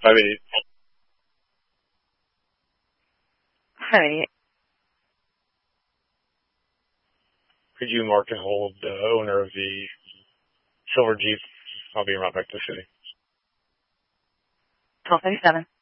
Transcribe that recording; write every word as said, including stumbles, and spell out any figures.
five eight. Hi. Could you mark and hold the owner of the silver Jeep? I'll be right back to the city. twelve thirty-seven.